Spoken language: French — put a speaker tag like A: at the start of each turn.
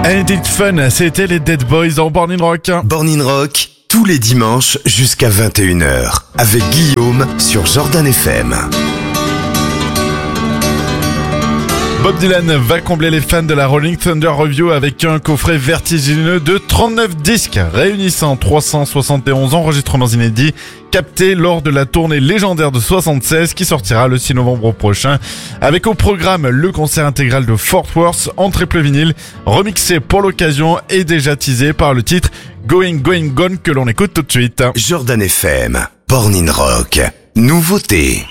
A: And It's Fun, c'était les Dead Boys en Born in Rock.
B: Born in Rock, tous les dimanches jusqu'à 21h, avec Guillaume sur Jordan FM.
A: Bob Dylan va combler les fans de la Rolling Thunder Review avec un coffret vertigineux de 39 disques réunissant 371 enregistrements inédits captés lors de la tournée légendaire de 76 qui sortira le 6 novembre prochain, avec au programme le concert intégral de Fort Worth en triple vinyle, remixé pour l'occasion et déjà teasé par le titre Going Going Gone que l'on écoute tout de suite.
B: Jordan FM, Born in Rock, nouveauté.